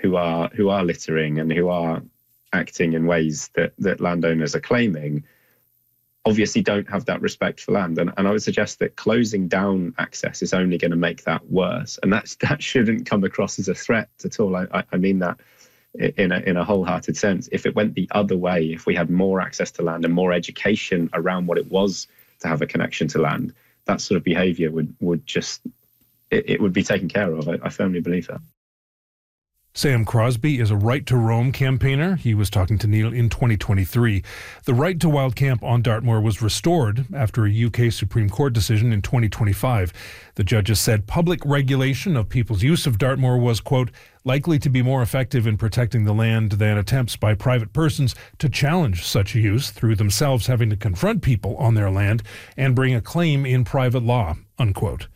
who are littering and who are acting in ways that landowners are claiming obviously don't have that respect for land. And I would suggest that closing down access is only going to make that worse. And that shouldn't come across as a threat at all. I mean that in a wholehearted sense. If it went the other way, if we had more access to land and more education around what it was to have a connection to land, that sort of behaviour would just, it would be taken care of. I firmly believe that. Sam Crosby is a Right to Roam campaigner. He was talking to Neil in 2023. The right to wild camp on Dartmoor was restored after a UK Supreme Court decision in 2025. The judges said public regulation of people's use of Dartmoor was, quote, likely to be more effective in protecting the land than attempts by private persons to challenge such use through themselves having to confront people on their land and bring a claim in private law, unquote.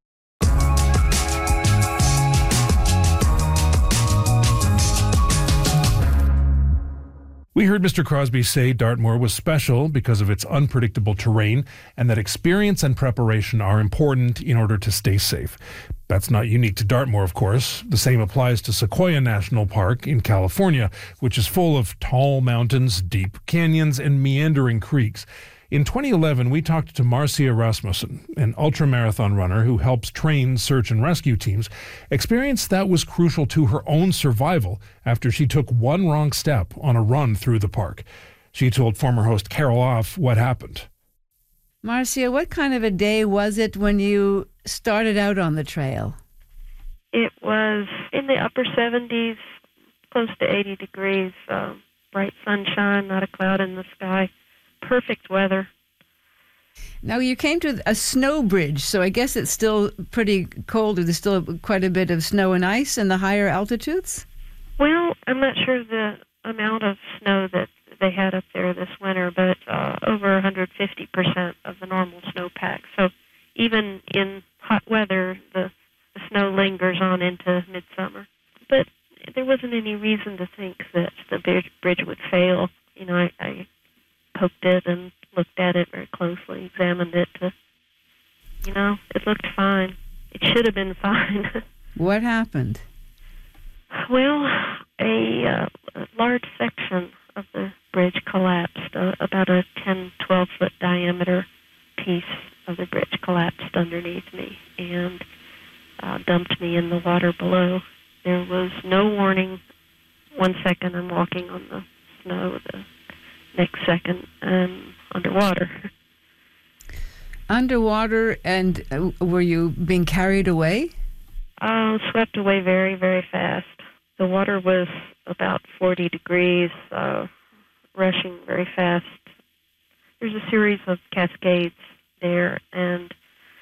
We heard Mr. Crosby say Dartmoor was special because of its unpredictable terrain and that experience and preparation are important in order to stay safe. That's not unique to Dartmoor, of course. The same applies to Sequoia National Park in California, which is full of tall mountains, deep canyons, and meandering creeks. In 2011, we talked to Marcia Rasmussen, an ultramarathon runner who helps train search and rescue teams, experience that was crucial to her own survival after she took one wrong step on a run through the park. She told former host Carol Off what happened. Marcia, what kind of a day was it when you started out on the trail? It was in the upper 70s, close to 80 degrees, bright sunshine, not a cloud in the sky. Perfect weather. Now, you came to a snow bridge, so I guess it's still pretty cold. There's still quite a bit of snow and ice in the higher altitudes? Well, I'm not sure the amount of snow that they had up there this winter, but over 150% of the normal snowpack. So even in hot weather, the snow lingers on into midsummer. But there wasn't any reason to think that the bridge would fail. You know, I poked it and looked at it very closely, examined it. It looked fine. It should have been fine. What happened? Well, a large section of the bridge collapsed. About a 10, 12-foot diameter piece of the bridge collapsed underneath me and dumped me in the water below. There was no warning. 1 second I'm walking on the snow, the next second I'm underwater. Underwater, and were you being carried away? Swept away very, very fast. The water was about 40 degrees, rushing very fast. There's a series of cascades there, and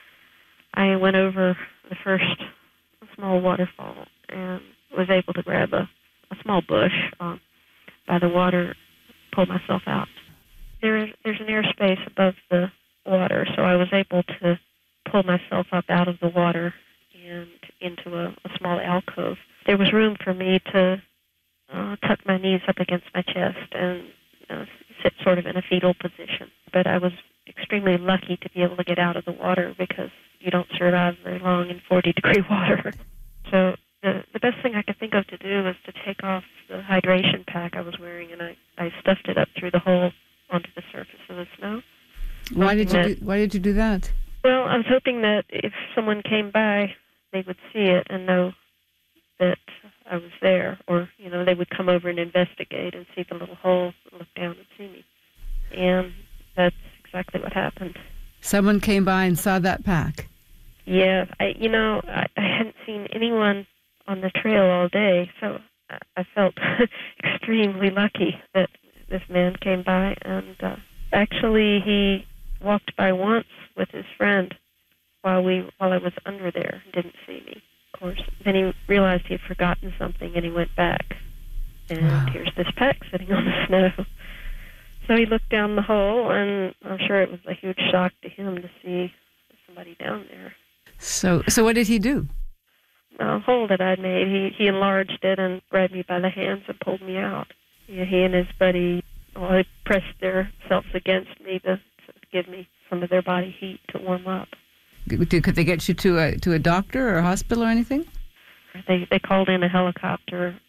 I went over the first small waterfall and was able to grab a small bush by the water, pull myself out. There's an airspace above the water, so I was able to pull myself up out of the water and into a small alcove. There was room for me to tuck my knees up against my chest and sit sort of in a fetal position. But I was extremely lucky to be able to get out of the water because you don't survive very long in 40-degree water. So the best thing I could think of to do was to take off the hydration pack I was wearing, and I stuffed it up through the hole onto the surface of the snow. Why did you do that? Well, I was hoping that if someone came by, they would see it and know that I was there, or they would come over and investigate and see the little hole, look down and see me. And that's exactly what happened. Someone came by and saw that pack? Yeah, I hadn't seen anyone on the trail all day, so I felt extremely lucky that this man came by, and actually he walked by once with his friend while I was under there and didn't see me, of course. Then he realized he had forgotten something and he went back, and here's this pack sitting on the snow. So he looked down the hole, and I'm sure it was a huge shock to him to see somebody down there. So what did he do? A hole that I'd made, he enlarged it and grabbed me by the hands and pulled me out. Yeah, he and his buddy, they pressed themselves against me to give me some of their body heat to warm up. Could they get you to a doctor or a hospital or anything? They called in a helicopter